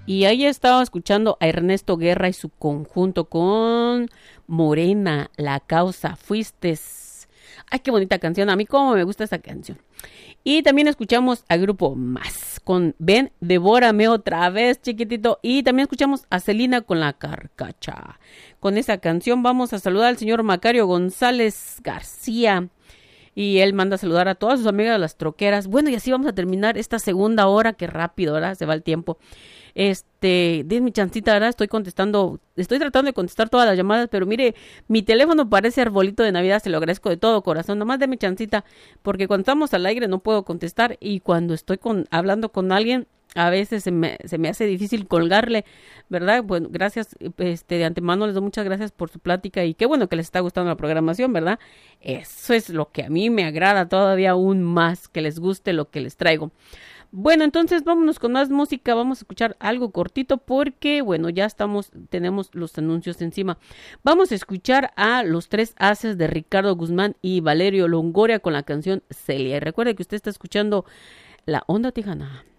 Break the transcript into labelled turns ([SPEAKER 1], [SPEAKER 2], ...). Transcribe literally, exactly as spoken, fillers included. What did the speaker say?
[SPEAKER 1] Y ahí estaba escuchando a Ernesto Guerra y su conjunto con Morena, La Causa, Fuistes. Ay, qué bonita canción. A mí cómo me gusta esa canción. Y también escuchamos al grupo Más con Ven, devórame otra vez, chiquitito. Y también escuchamos a Celina con La Carcacha. Con esa canción vamos a saludar al señor Macario González García. Y él manda a saludar a todas sus amigas de las troqueras. Bueno, y así vamos a terminar esta segunda hora. Qué rápido, ¿verdad? Se va el tiempo. Este, denme chancita, ¿verdad? Estoy contestando, estoy tratando de contestar todas las llamadas, pero mire, mi teléfono parece arbolito de Navidad, se lo agradezco de todo corazón. Nomás denme chancita, porque cuando estamos al aire no puedo contestar y cuando estoy con, hablando con alguien, a veces se me, se me hace difícil colgarle, ¿verdad? Bueno, gracias, este, de antemano les doy muchas gracias por su plática y qué bueno que les está gustando la programación, ¿verdad? Eso es lo que a mí me agrada todavía aún más, que les guste lo que les traigo. Bueno, entonces vámonos con más música, vamos a escuchar algo cortito porque, bueno, ya estamos, tenemos los anuncios encima. Vamos a escuchar a Los Tres Haces de Ricardo Guzmán y Valerio Longoria con la canción Celia. Y recuerde que usted está escuchando La Onda Tejana.